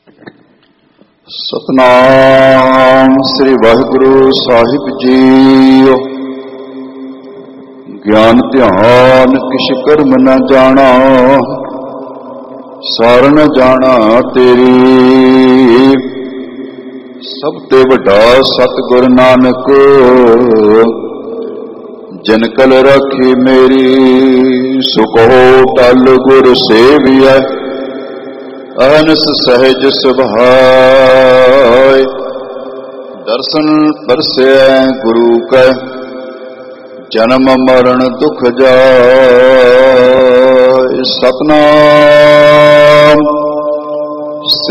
ਸਤਨਾਮ ਸ੍ਰੀ ਵਾਹਿਗੁਰੂ ਸਾਹਿਬ JIO. ਗਿਆਨ ਧਿਆਨ ਕਿਛ ਕਰਮ ਨ ਜਾਣਾ, ਸਾਰਨ ਜਾਣਾ ਤੇਰੀ। ਸਭ ਤੇ ਵੱਡਾ ਸਤਿਗੁਰ ਨਾਨਕ, ਜਿਨ ਕਲ ਰਾਖੀ ਮੇਰੀ। ਸੁਖੋ ਟਲ ਗੁਰ ਸੇਵੀਐ, ਅਹਨਸ ਸਹਿਜ ਸੁਭਾਇ। ਦਰਸ਼ਨ ਪਰਸੈ ਗੁਰੂ ਕੈ, ਜਨਮ ਮਰਨ ਦੁਖ ਜਾਇ। ਸਤਨਾਮ